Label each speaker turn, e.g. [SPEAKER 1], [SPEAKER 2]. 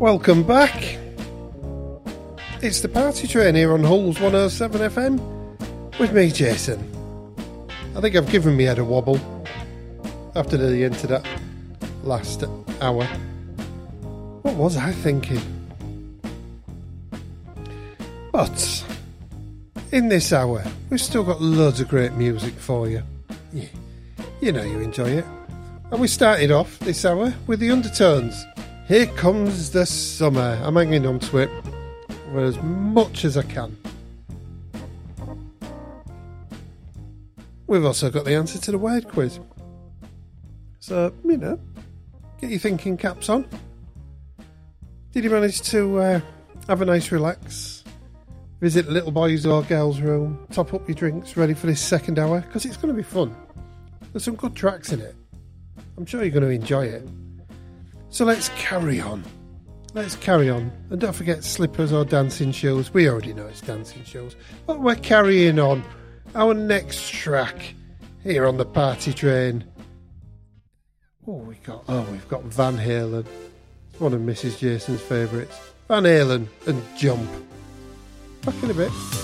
[SPEAKER 1] Welcome back. It's the Party Train here on Hull's 107 FM with me, Jason. I think I've given me head a wobble after the end of that last hour. What was I thinking? But in this hour, we've still got loads of great music for you. Yeah, you know you enjoy it. And we started off this hour with the Undertones. Here comes the summer. I'm hanging on to it for as much as I can. We've also got the answer to the word quiz. So, you know, get your thinking caps on. Did you manage to have a nice relax? Visit the little boys or girls' room? Top up your drinks, ready for this second hour? Because it's going to be fun. There's some good tracks in it. I'm sure you're going to enjoy it. So let's carry on. Let's carry on. And don't forget slippers or dancing shoes. We already know it's dancing shoes. But we're carrying on. Our next track here on the Party Train. We've got Van Halen. It's one of Mrs. Jason's favourites. Van Halen and Jump. Back in a bit.